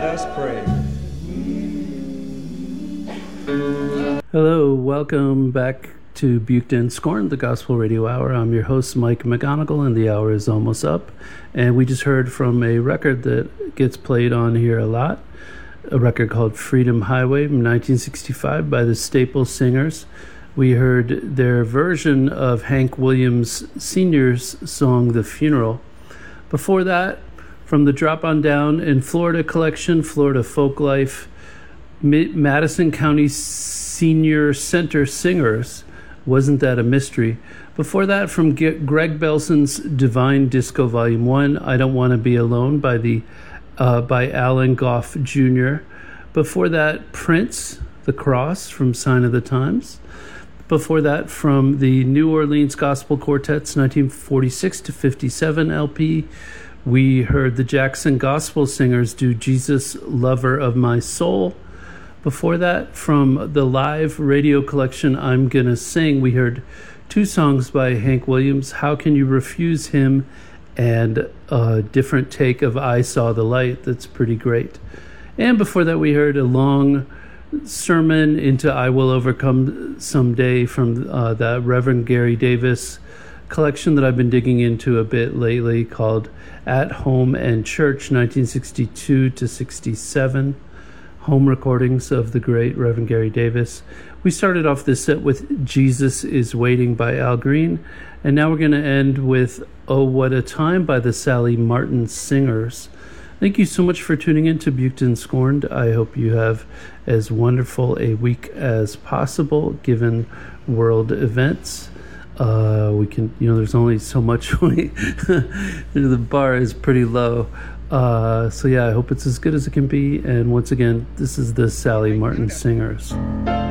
Let's pray. Hello, welcome back to Buked and Scorned, the Gospel Radio Hour. I'm your host, Mike McGonigal, and the hour is almost up. And we just heard from a record that gets played on here a lot, a record called Freedom Highway from 1965 by the Staple Singers. We heard their version of Hank Williams Sr.'s song, The Funeral. Before that, from the Drop On Down in Florida collection, Florida Folklife, Madison County Senior Center Singers, Wasn't That a Mystery? Before that, from Greg Belson's Divine Disco Volume 1, I Don't Want to Be Alone by Alan Goff Jr. Before that, Prince, The Cross from Sign of the Times. Before that, from the New Orleans Gospel Quartet's 1946 to 57 LP, we heard the Jackson Gospel Singers do Jesus, Lover of My Soul. Before that, from the live radio collection I'm Gonna Sing, we heard two songs by Hank Williams, How Can You Refuse Him, and a different take of I Saw the Light that's pretty great. And before that, we heard a long sermon into I Will Overcome Someday from the Reverend Gary Davis collection that I've been digging into a bit lately called At Home and Church 1962 to 67. Home recordings of the great Reverend Gary Davis. We started off this set with Jesus is Waiting by Al Green, and now we're going to end with Oh What a Time by the Sally Martin Singers. Thank you so much for tuning in to Buked and Scorned. I hope you have as wonderful a week as possible given world events. There's only so much. The bar is pretty low. So yeah, I hope it's as good as it can be. And once again, this is the Sally Martin Singers.